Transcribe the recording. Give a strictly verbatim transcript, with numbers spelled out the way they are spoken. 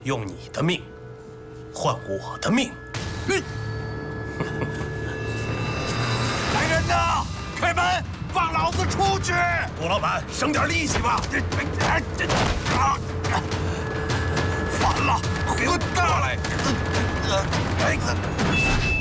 用你的命换我的命。 来人呐，开门，放老子出去！ 吴老板，省点力气吧。 烦了，混蛋！来！